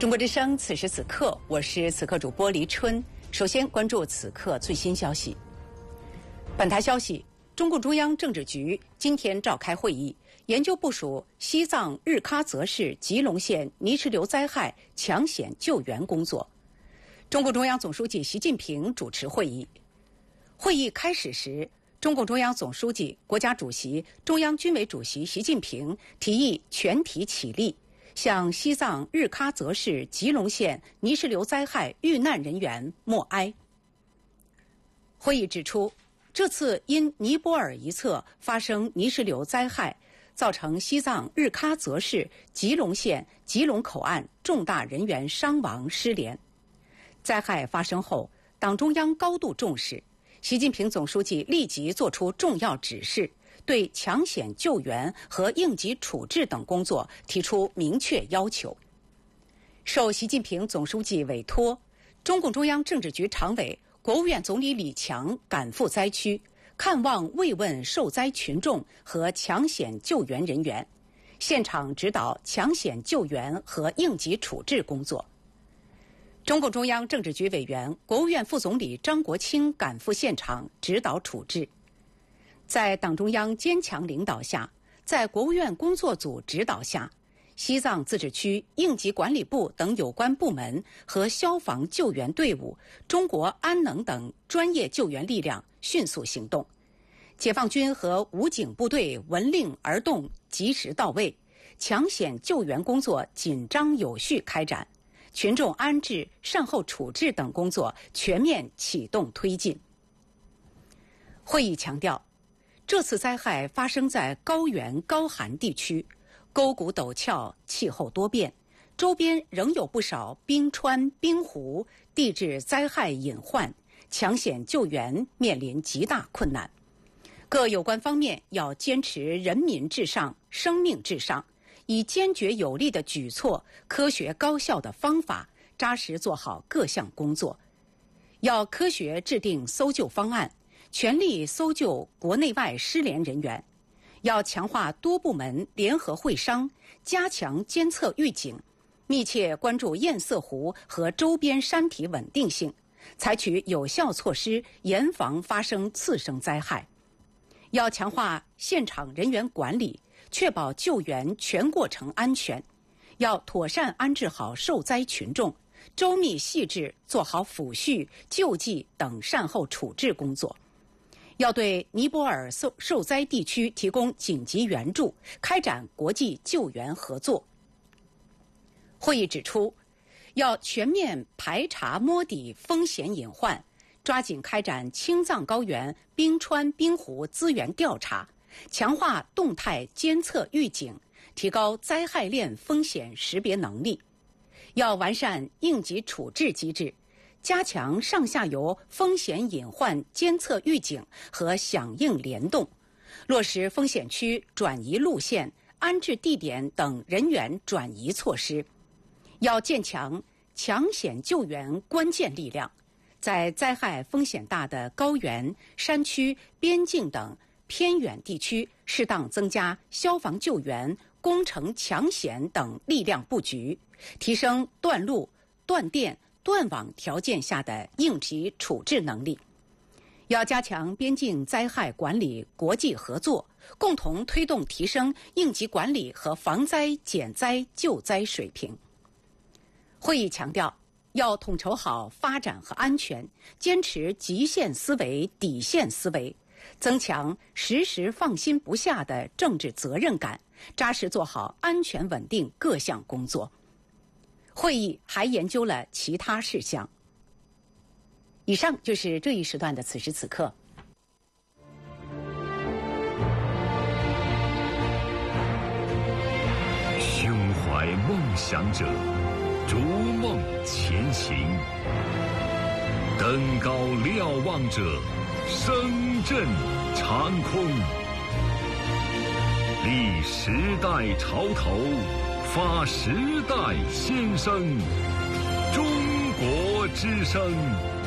中国之声，此时此刻，我是此刻主播黎春。首先关注此刻最新消息。本台消息，中共中央政治局今天召开会议，研究部署西藏日喀则市吉隆县泥石流灾害抢险救援工作。中共中央总书记习近平主持会议。会议开始时，中共中央总书记、国家主席、中央军委主席习近平提议全体起立，向西藏日喀则市吉隆县泥石流灾害遇难人员默哀。会议指出，这次因尼泊尔一侧发生泥石流灾害，造成西藏日喀则市吉隆县吉隆口岸重大人员伤亡失联。灾害发生后，党中央高度重视，习近平总书记立即作出重要指示，对抢险救援和应急处置等工作提出明确要求。受习近平总书记委托，中共中央政治局常委、国务院总理李强赶赴灾区，看望慰问受灾群众和抢险救援人员，现场指导抢险救援和应急处置工作。中共中央政治局委员、国务院副总理张国清赶赴现场指导处置。在党中央坚强领导下，在国务院工作组指导下，西藏自治区应急管理部等有关部门和消防救援队伍、中国安能等专业救援力量迅速行动，解放军和武警部队闻令而动，及时到位，抢险救援工作紧张有序开展，群众安置、善后处置等工作全面启动推进。会议强调，这次灾害发生在高原高寒地区，沟谷陡峭，气候多变，周边仍有不少冰川、冰湖，地质灾害隐患，抢险救援面临极大困难。各有关方面要坚持人民至上、生命至上，以坚决有力的举措、科学高效的方法，扎实做好各项工作。要科学制定搜救方案，全力搜救国内外失联人员。要强化多部门联合会商，加强监测预警，密切关注堰塞湖和周边山体稳定性，采取有效措施，严防发生次生灾害。要强化现场人员管理，确保救援全过程安全。要妥善安置好受灾群众，周密细致做好抚恤、救济等善后处置工作。要对尼泊尔受灾地区提供紧急援助，开展国际救援合作。会议指出，要全面排查摸底风险隐患，抓紧开展青藏高原冰川冰湖资源调查，强化动态监测预警，提高灾害链风险识别能力。要完善应急处置机制，加强上下游风险隐患监测预警和响应联动，落实风险区转移路线、安置地点等人员转移措施。要建强抢险救援关键力量，在灾害风险大的高原、山区、边境等偏远地区，适当增加消防救援、工程抢险等力量布局，提升断路、断电、断网条件下的应急处置能力。要加强边境灾害管理国际合作，共同推动提升应急管理和防灾减灾救灾水平。会议强调，要统筹好发展和安全，坚持极限思维、底线思维，增强时时放心不下的政治责任感，扎实做好安全稳定各项工作。会议还研究了其他事项。以上就是这一时段的此时此刻。 胸怀梦想者，逐梦前行；登高瞭望者，声震长空。立时代潮头，发时代先声。中国之声。